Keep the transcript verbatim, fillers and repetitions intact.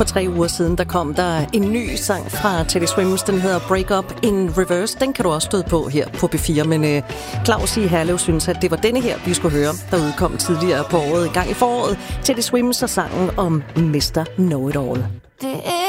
For tre uger siden, der kom der en ny sang fra Teddy Swims. Den hedder Break Up in Reverse. Den kan du også støde på her på B fire. Men uh, Claus i Herlev synes, at det var denne her, vi skulle høre, der udkom tidligere på året, i gang i foråret. Teddy Swims og sangen om mister Know It All.